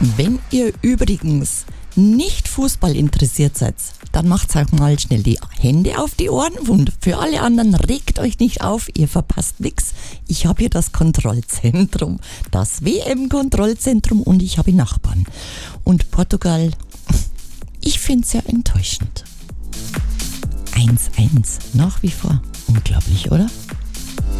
Wenn ihr übrigens nicht Fußball interessiert seid, dann macht halt mal schnell die Hände auf die Ohren und für alle anderen regt euch nicht auf, ihr verpasst nichts. Ich habe hier das Kontrollzentrum, das WM-Kontrollzentrum und ich habe Nachbarn. Und Portugal, ich finde es ja enttäuschend. 1-1, nach wie vor. Unglaublich, oder?